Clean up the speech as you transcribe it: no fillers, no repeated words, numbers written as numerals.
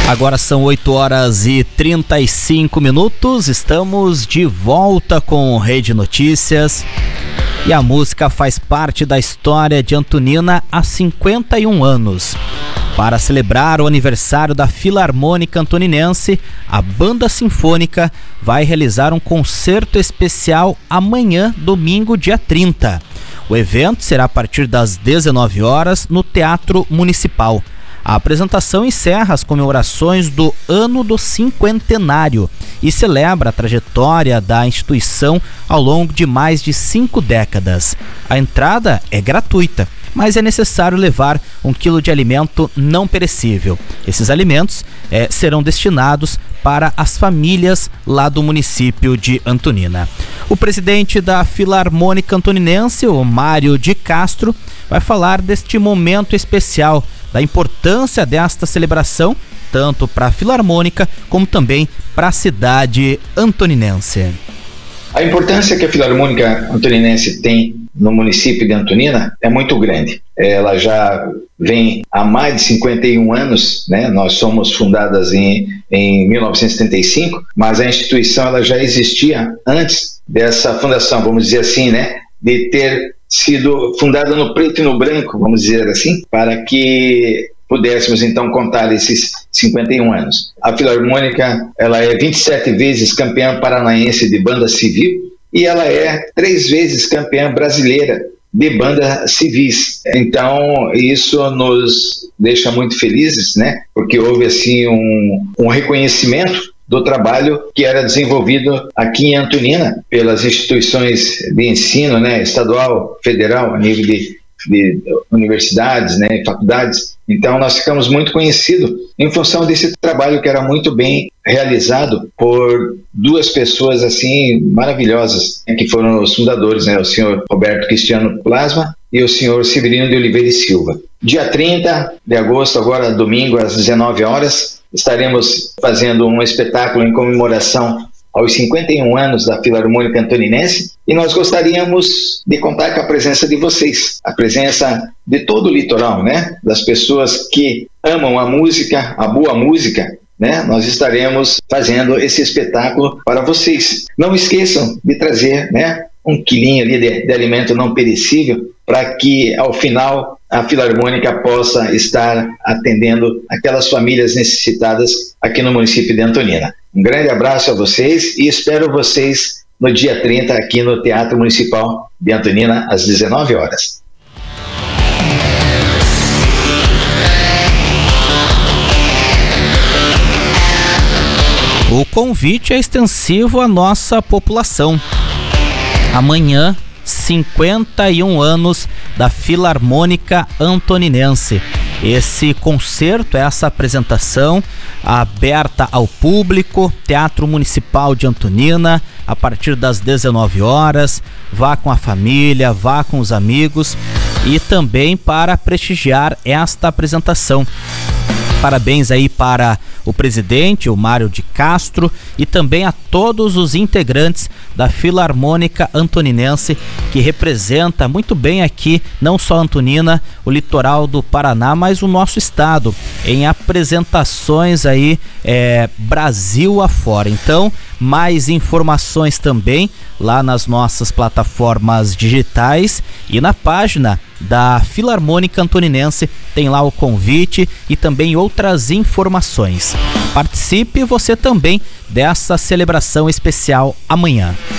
Agora são 8h35, estamos de volta com Rede Notícias e a música faz parte da história de Antonina há 51 anos. Para celebrar o aniversário da Filarmônica Antoninense, a Banda Sinfônica vai realizar um concerto especial amanhã, domingo, dia 30. O evento será a partir das 19 horas no Teatro Municipal. A apresentação encerra as comemorações do ano do cinquentenário e celebra a trajetória da instituição ao longo de mais de 5 décadas. A entrada é gratuita, mas é necessário levar 1 quilo de alimento não perecível. Esses alimentos serão destinados para as famílias lá do município de Antonina. O presidente da Filarmônica Antoninense, o Mário de Castro, vai falar deste momento especial, da importância desta celebração, tanto para a Filarmônica como também para a cidade antoninense. A importância que a Filarmônica Antoninense tem no município de Antonina é muito grande. Ela já vem há mais de 51 anos, né? Nós somos fundadas em 1975, mas a instituição ela já existia antes dessa fundação, vamos dizer assim, né? De ter sido fundada no preto e no branco, vamos dizer assim, para que pudéssemos então contar esses 51 anos. A Filarmônica, ela é 27 vezes campeã paranaense de banda civil e ela é 3 vezes campeã brasileira de bandas civis. Então, isso nos deixa muito felizes, né? Porque houve assim um reconhecimento do trabalho que era desenvolvido aqui em Antonina pelas instituições de ensino, né, estadual, federal, a nível de universidades, né, faculdades. Então nós ficamos muito conhecidos em função desse trabalho que era muito bem realizado por 2 pessoas assim maravilhosas, que foram os fundadores, né, o senhor Roberto Cristiano Plasma e o senhor Severino de Oliveira e Silva. Dia 30 de agosto, agora domingo, às 19 horas, estaremos fazendo um espetáculo em comemoração aos 51 anos da Filarmônica Antoninense e nós gostaríamos de contar com a presença de vocês, a presença de todo o litoral, né? Das pessoas que amam a música, a boa música, né? Nós estaremos fazendo esse espetáculo para vocês. Não esqueçam de trazer, né, 1 quilinho ali de alimento não perecível para que ao final a Filarmônica possa estar atendendo aquelas famílias necessitadas aqui no município de Antonina. Um grande abraço a vocês e espero vocês no dia 30 aqui no Teatro Municipal de Antonina, às 19 horas. O convite é extensivo à nossa população. Amanhã, 51 anos da Filarmônica Antoninense. Esse concerto, essa apresentação aberta ao público, Teatro Municipal de Antonina, a partir das 19 horas. Vá com a família, vá com os amigos e também para prestigiar esta apresentação. Parabéns aí para o presidente, o Mário de Castro, e também a todos os integrantes da Filarmônica Antoninense, que representa muito bem aqui, não só Antonina, o litoral do Paraná, mas o nosso estado, em apresentações aí Brasil afora. Então, mais informações também lá nas nossas plataformas digitais e na página da Filarmônica Antoninense tem lá o convite e também outras informações. Participe você também dessa celebração especial amanhã.